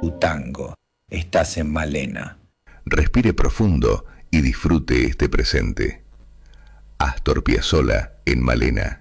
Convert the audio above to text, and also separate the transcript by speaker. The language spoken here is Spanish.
Speaker 1: tu tango. Estás en Malena.
Speaker 2: Respire profundo y disfrute este presente. Astor Piazzolla en Malena.